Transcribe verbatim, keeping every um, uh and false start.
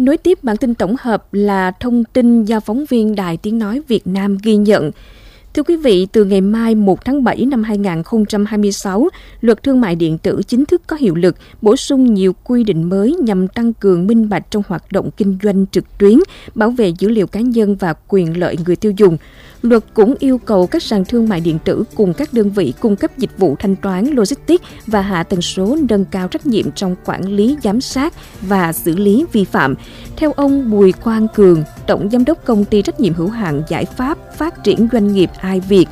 Nối tiếp bản tin tổng hợp là thông tin do phóng viên Đài Tiếng Nói Việt Nam ghi nhận. Thưa quý vị, từ ngày mai một tháng bảy năm hai nghìn không trăm hai mươi sáu, Luật Thương mại điện tử chính thức có hiệu lực, bổ sung nhiều quy định mới nhằm tăng cường minh bạch trong hoạt động kinh doanh trực tuyến, bảo vệ dữ liệu cá nhân và quyền lợi người tiêu dùng. Luật cũng yêu cầu các sàn thương mại điện tử cùng các đơn vị cung cấp dịch vụ thanh toán, logistics và hạ tần số nâng cao trách nhiệm trong quản lý, giám sát và xử lý vi phạm. Theo ông Bùi Quang Cường, Tổng Giám đốc Công ty Trách nhiệm hữu hạn Giải pháp Phát triển Doanh nghiệp iViet,